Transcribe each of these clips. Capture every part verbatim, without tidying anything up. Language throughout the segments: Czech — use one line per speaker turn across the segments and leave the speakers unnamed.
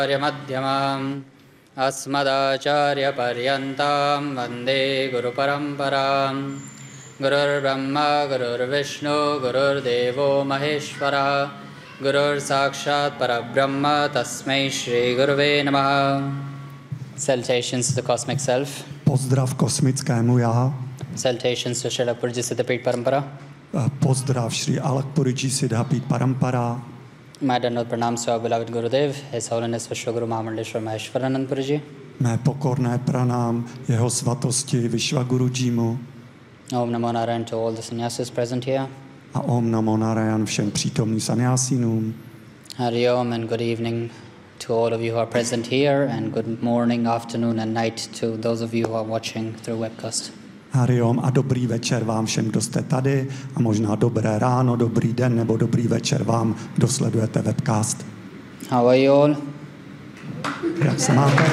Madhyamam Asmadacharya Paryantam Vande Guru Paramparam Gurur Brahma Gurur Vishnu Gurur Devo Maheshwara Gurur Sakshat Parabrahma Tasmai Shri Guruve Namaha. Salutations to the cosmic self.
Pozdrav kosmickému já.
Salutations to Srila Purji Siddhapit Parampara.
Pozdrav Shri Alakpurji Siddhapit Parampara.
My Dandavat Pranams to our beloved Gurudev, His Holiness Vishwaguru Mahamandeshwar Maheshwaranand Purji.
Mé pokorné pranám jeho svatosti Vishwagurujimu.
Om Namo Narayan to all the sannyasis present here.
A Om Namo Narayan všem přítomným sannyasínům.
Hari Om and good evening to all of you who are present here, and good morning, afternoon and night to those of you who are watching through webcast.
Hari Om a dobrý večer vám všem, kdo jste tady, a možná dobré ráno, dobrý den nebo dobrý večer vám, kdo sledujete webcast.
How are you all?
Jak se máte?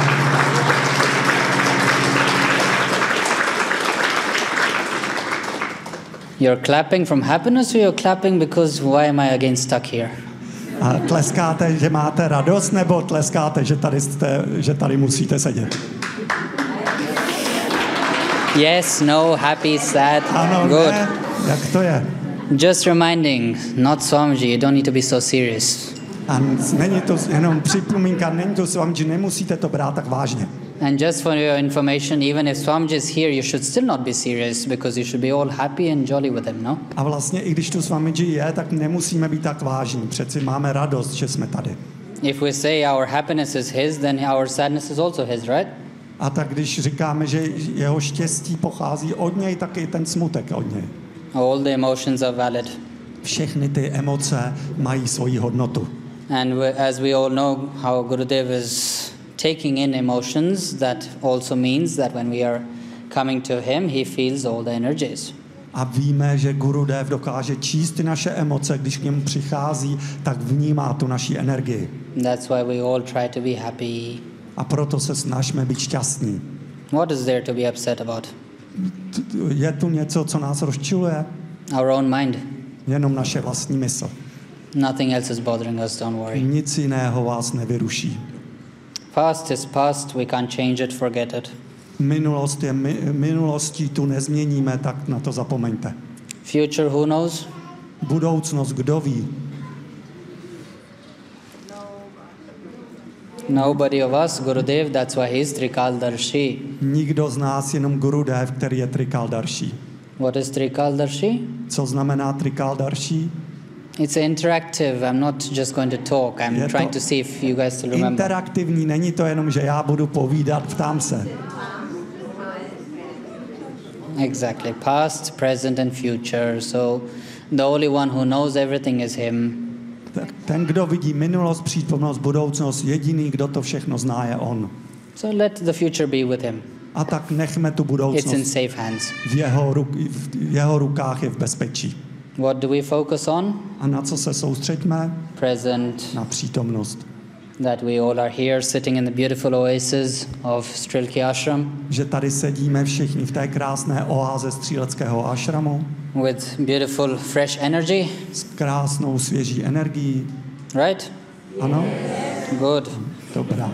You're clapping from happiness, or you're clapping because why am I again stuck here?
A tleskáte, že máte radost, nebo tleskáte, že tady, jste, že tady musíte sedět?
Yes, no, happy, sad,
ano,
good.
Ne, jak to je?
Just reminding, not Swamiji, you don't need to be so serious.
A není to jenom připomínka, není to s vámi, že nemusíte to brát tak vážně.
And just for your information, even if Swamiji is here, you should still not be serious, because you should be all happy and jolly with him, no?
A vlastně i když tu Swamiji je, tak nemusíme být tak vážní. Přeci máme radost, že jsme tady.
If we say our happiness is his, then our sadness is also his, right?
A tak když říkáme, že jeho štěstí pochází od něj, tak i ten smutek od něj.
All the emotions are valid.
Všechny ty emoce mají svoji hodnotu.
And we, as we all know how Gurudev is taking in emotions, that also means that when we are coming to him, he feels all the energies.
A víme, že Gurudev dokáže číst ty naše emoce, když k němu přichází, tak vnímá tu naši energii.
That's why we all try to be happy.
A proto se snažíme být šťastní.
What is there to be upset about?
Je tu něco, co nás rozčiluje?
Our own mind.
Jenom naše vlastní mysl.
Nothing else is bothering us, don't worry.
Nic jiného vás nevyruší.
Past is past, we can't change it, forget it.
Minulost je mi, minulostí, tu nezměníme, tak na to zapomeňte.
Future, who knows?
Budoucnost, kdo ví?
Nobody of us, Gurudev, that's why he's Trikaldarshi.
Nikdo z nás, jenom Gurudev, který je Trikaldarshi.
What is Trikaldarshi?
Co znamená Trikaldarshi?
It's interactive. I'm not just going to talk. I'm
Je
trying
to
to see if you guys still remember.
Interaktivní, není to jenom, že já budu povídat, ptám se.
Exactly. Past, present and future. So the only one who knows everything is him.
Tak ten, kdo vidí minulost, přítomnost, budoucnost, jediný, kdo to všechno zná, je on.
So let the future be with him.
A tak nechme tu
It's in
budoucnost
safe hands.
v jeho, ruk- v jeho rukách, je v bezpečí.
What do we focus on?
A na co se soustřeďme?
Present.
Na přítomnost.
That we all are here sitting in the beautiful oasis of Strilki Ashram.
Že tady sedíme všichni v té krásné oáze stříleckého ashramu
With beautiful fresh energy.
s krásnou svěží energií.
Right?
Ano?
Good.
Dobrá.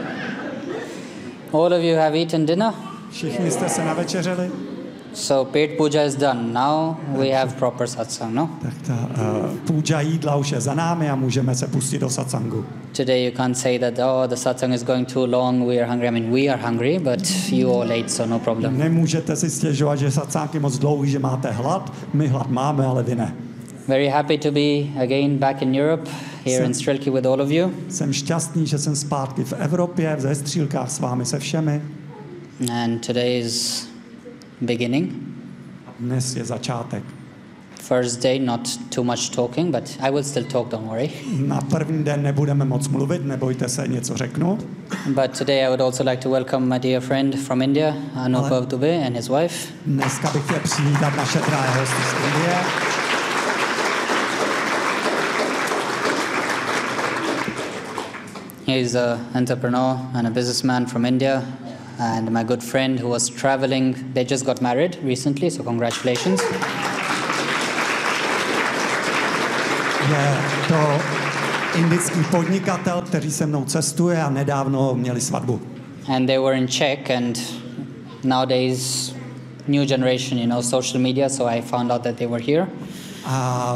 All of you have eaten dinner?
Všichni jste se navečeřeli?
So Pet Puja is done. Now we have proper satsang, no?
Tak ta uh, půjča jídla už je za námi a můžeme se pustit do satsangu.
Today you can't say that, oh, the satsang is going too long, we are hungry. I mean, we are hungry, but you all ate, so no problem.
Nemůžete si stěžovat, že satsang je moc dlouhý, že máte hlad. My hlad máme, ale vy ne.
Very happy to be again back in Europe, here
Jsem-
in Strilki with all of you.
Jsem šťastný, že jsem zpátky v Evropě, ve Střílkách s vámi se všemi.
And today is beginning.
Dnes je začátek.
First day, not too much talking, but I will still talk, don't worry.
Na první den nebudeme moc mluvit, nebojte se, něco řeknu.
But today I would also like to welcome my dear friend from India, Anup
Ale-
Dubey, and his wife.
Dneska bych chtěl přivítat naše drahé hosty z Indie.
He is an entrepreneur and a businessman from India, and my good friend who was traveling. They just got married recently, so congratulations.
Je to indický podnikatel, který se mnou cestuje a nedávno měli svatbu.
And they were in Czech, and nowadays new generation, you know, social media, so I found out that they were here.
A